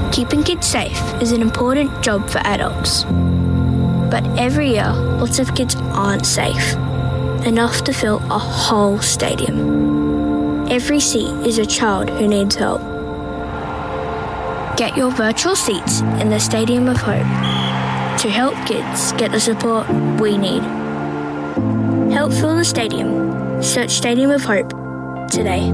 Keeping kids safe is an important job for adults. But every year, lots of kids aren't safe enough to fill a whole stadium. Every seat is a child who needs help. Get your virtual seats in the Stadium of Hope to help kids get the support we need. Help fill the stadium. Search Stadium of Hope today.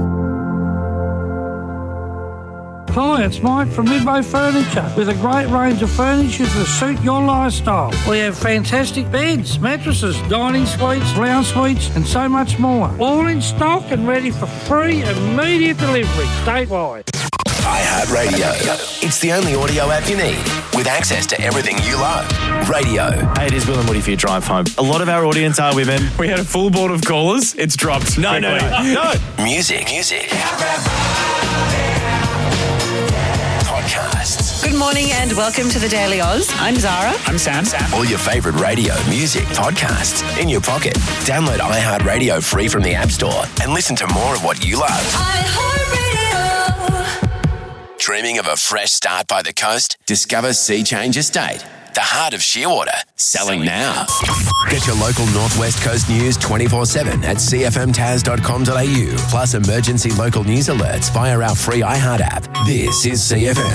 Hi, it's Mike from Midway Furniture with a great range of furniture to suit your lifestyle. We have fantastic beds, mattresses, dining suites, lounge suites and so much more. All in stock and ready for free immediate delivery statewide. iHeartRadio. It's the only audio app you need with access to everything you love. Radio. Hey, it is Will and Woody for your drive home. A lot of our audience are women. We had a full board of callers. It's dropped. No. Music. Podcasts. Good morning and welcome to the Daily Oz. I'm Zara. I'm Sam. All your favourite radio, music, podcasts in your pocket. Download iHeartRadio free from the App Store and listen to more of what you love. iHeartRadio. Dreaming of a fresh start by the coast? Discover Sea Change Estate, the heart of Shearwater. Selling now. Get your local Northwest Coast news 24/7 at cfmtaz.com.au. Plus emergency local news alerts via our free iHeart app. This is CFM.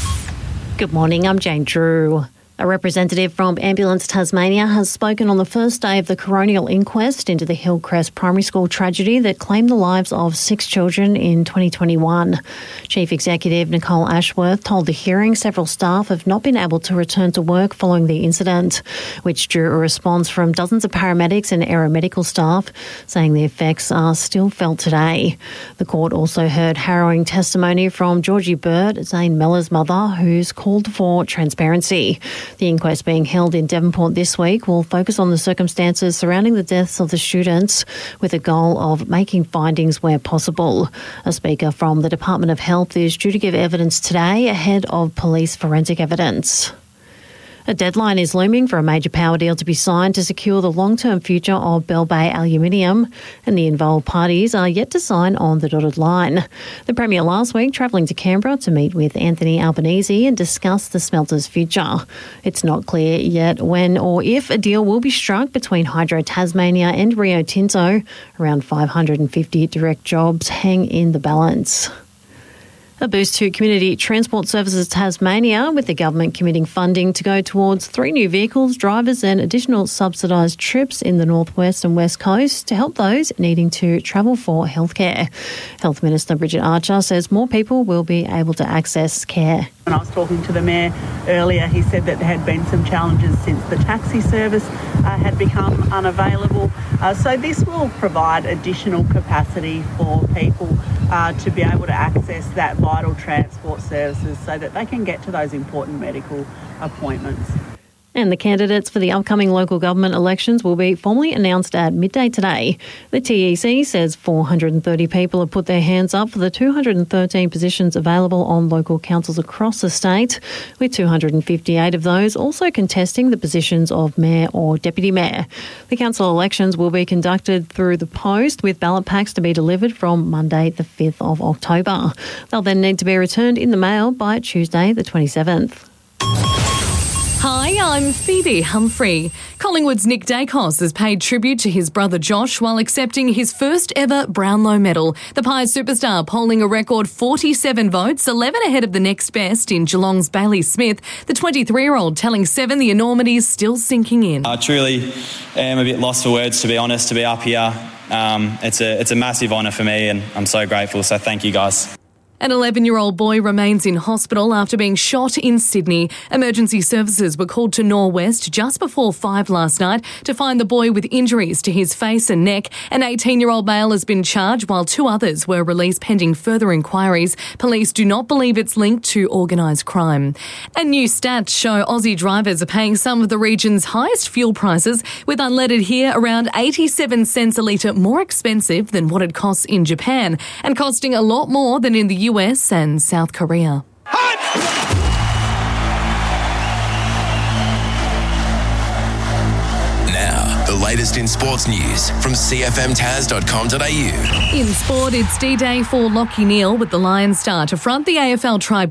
Good morning, I'm Jane Drew. A representative from Ambulance Tasmania has spoken on the first day of the coronial inquest into the Hillcrest Primary School tragedy that claimed the lives of 6 children in 2021. Chief Executive Nicole Ashworth told the hearing several staff have not been able to return to work following the incident, which drew a response from dozens of paramedics and aeromedical staff, saying the effects are still felt today. The court also heard harrowing testimony from Georgie Bird, Zane Mellor's mother, who's called for transparency. The inquest being held in Devonport this week will focus on the circumstances surrounding the deaths of the students with a goal of making findings where possible. A speaker from the Department of Health is due to give evidence today ahead of police forensic evidence. A deadline is looming for a major power deal to be signed to secure the long-term future of Bell Bay Aluminium, and the involved parties are yet to sign on the dotted line. The Premier last week travelling to Canberra to meet with Anthony Albanese and discuss the smelter's future. It's not clear yet when or if a deal will be struck between Hydro Tasmania and Rio Tinto. Around 550 direct jobs hang in the balance. A boost to Community Transport Services Tasmania, with the government committing funding to go towards 3 new vehicles, drivers and additional subsidised trips in the northwest and west coast to help those needing to travel for healthcare. Health Minister Bridget Archer says more people will be able to access care. When I was talking to the Mayor earlier, he said that there had been some challenges since the taxi service had become unavailable. So this will provide additional capacity for people to be able to access that vital transport services so that they can get to those important medical appointments. And the candidates for the upcoming local government elections will be formally announced at midday today. The TEC says 430 people have put their hands up for the 213 positions available on local councils across the state, with 258 of those also contesting the positions of mayor or deputy mayor. The council elections will be conducted through the post, with ballot packs to be delivered from Monday the 5th of October. They'll then need to be returned in the mail by Tuesday the 27th. Hi, I'm Phoebe Humphrey. Collingwood's Nick Dacos has paid tribute to his brother Josh while accepting his first ever Brownlow medal. The Pies superstar polling a record 47 votes, 11 ahead of the next best in Geelong's Bailey Smith. The 23-year-old telling Seven the enormity's still sinking in. I truly am a bit lost for words, to be honest, to be up here. It's a massive honour for me and I'm so grateful, so thank you guys. An 11-year-old boy remains in hospital after being shot in Sydney. Emergency services were called to Norwest just before 5 last night to find the boy with injuries to his face and neck. An 18-year-old male has been charged while 2 others were released pending further inquiries. Police do not believe it's linked to organised crime. And new stats show Aussie drivers are paying some of the region's highest fuel prices, with unleaded here around 87 cents a litre more expensive than what it costs in Japan and costing a lot more than in the US and South Korea. Now, the latest in sports news from cfmtaz.com.au. In sport, it's D-Day for Lachie Neale, with the Lions star to front the AFL Tribunal